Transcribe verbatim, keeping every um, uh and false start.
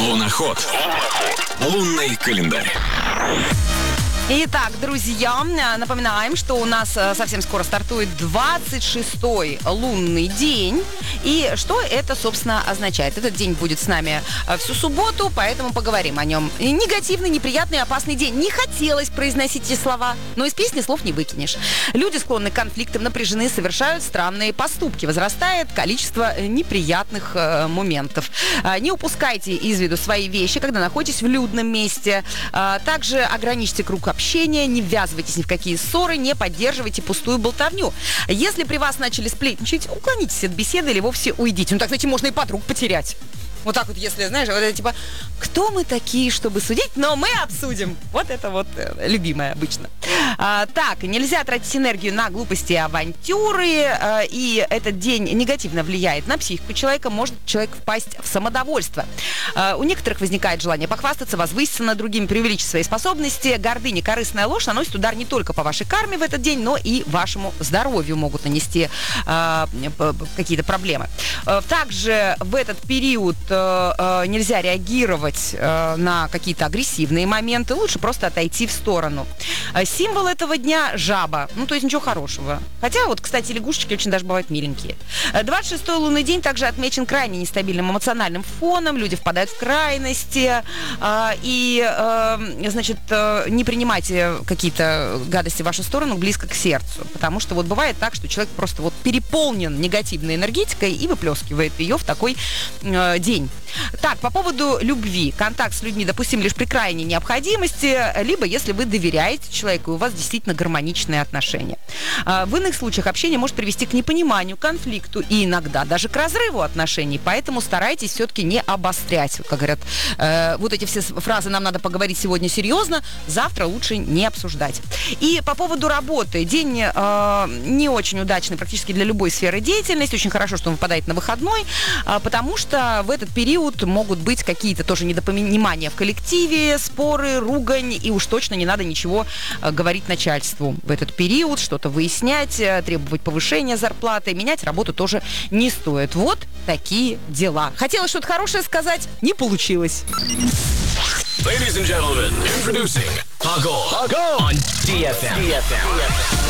Луноход. Лунный календарь. Итак, друзья, напоминаем, что у нас совсем скоро стартует двадцать шестой лунный день. И что это, собственно, означает? Этот день будет с нами всю субботу, поэтому поговорим о нем. Негативный, неприятный, опасный день. Не хотелось произносить эти слова, но из песни слов не выкинешь. Люди склонны к конфликтам, напряжены, совершают странные поступки. Возрастает количество неприятных э, моментов. Э, не упускайте из виду свои вещи, когда находитесь в людном месте. Э, также ограничьте круг общения, не ввязывайтесь ни в какие ссоры, не поддерживайте пустую болтовню. Если при вас начали сплетничать, уклонитесь от беседы или вовсе уйдите. Ну так, знаете, можно и подруг потерять. Вот так вот, если, знаешь, вот это типа, кто мы такие, чтобы судить, но мы обсудим. Вот это вот э, любимое обычно. А, так, нельзя тратить энергию на глупости и авантюры, а, и этот день негативно влияет на психику человека, может человек впасть в самодовольство. А, у некоторых возникает желание похвастаться, возвыситься над другими, преувеличить свои способности. Гордыня, корыстная ложь наносит удар не только по вашей карме в этот день, но и вашему здоровью могут нанести а, какие-то проблемы. А, также в этот период нельзя реагировать на какие-то агрессивные моменты, лучше просто отойти в сторону. Символ этого дня – жаба, ну то есть ничего хорошего. Хотя вот, кстати, лягушечки очень даже бывают миленькие. двадцать шестой лунный день также отмечен крайне нестабильным эмоциональным фоном, люди впадают в крайности, и, значит, не принимайте какие-то гадости в вашу сторону близко к сердцу, потому что вот бывает так, что человек просто вот переполнен негативной энергетикой и выплескивает ее в такой день. Так, по поводу любви. Контакт с людьми допустим лишь при крайней необходимости, либо если вы доверяете человеку, и у вас действительно гармоничные отношения. В иных случаях общение может привести к непониманию, конфликту и иногда даже к разрыву отношений, поэтому старайтесь все-таки не обострять. Как говорят, э, вот эти все фразы «нам надо поговорить сегодня серьезно», завтра лучше не обсуждать. И по поводу работы. День э, не очень удачный практически для любой сферы деятельности. Очень хорошо, что он выпадает на выходной, э, потому что в этот период могут быть какие-то тоже недопонимания в коллективе, споры, ругань, и уж точно не надо ничего э, говорить начальству в этот период, что-то выяснять, э, требовать повышения зарплаты, менять работу тоже не стоит. Вот такие дела. Хотела что-то хорошее сказать, не получилось. Ladies and gentlemen, introducing Agol on ди эф эм.